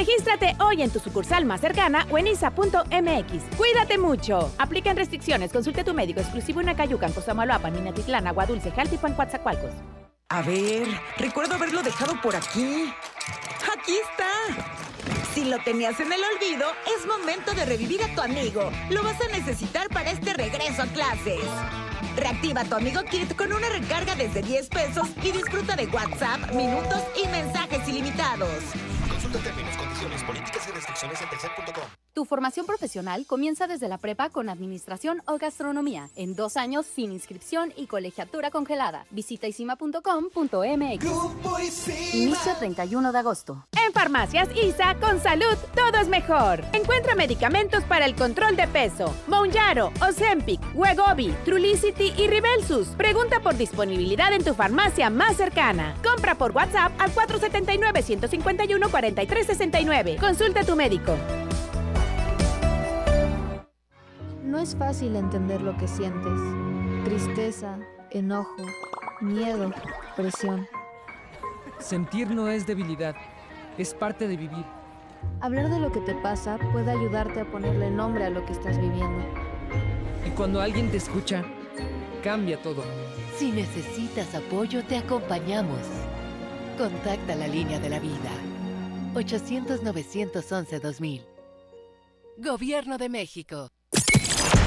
Regístrate hoy en tu sucursal más cercana o en isa.mx. ¡Cuídate mucho! Aplican restricciones. Consulte a tu médico exclusivo en Acayucan, Cosamaloapan, Minatitlán, Agua Dulce, Jaltipan, Coatzacoalcos. A ver, recuerdo haberlo dejado por aquí. ¡Aquí está! Si lo tenías en el olvido, es momento de revivir a tu amigo. Lo vas a necesitar para este regreso a clases. Reactiva tu Amigo Kit con una recarga desde 10 pesos y disfruta de WhatsApp, minutos y mensajes ilimitados. Consulta términos, condiciones, políticas y restricciones en telcel.com. Tu formación profesional comienza desde la prepa con administración o gastronomía. En 2 años sin inscripción y colegiatura congelada. Visita isima.com.mx. Inicio 31 de agosto. En Farmacias ISA, con salud, todo es mejor. Encuentra medicamentos para el control de peso. Mounjaro, Ozempic, Wegovy, Trulicity y Ribelsus. Pregunta por disponibilidad en tu farmacia más cercana. Compra por WhatsApp al 479-151-4369. Consulta a tu médico. No es fácil entender lo que sientes. Tristeza, enojo, miedo, presión. Sentir no es debilidad, es parte de vivir. Hablar de lo que te pasa puede ayudarte a ponerle nombre a lo que estás viviendo. Y cuando alguien te escucha, cambia todo. Si necesitas apoyo, te acompañamos. Contacta la línea de la vida. 800-911-2000. Gobierno de México.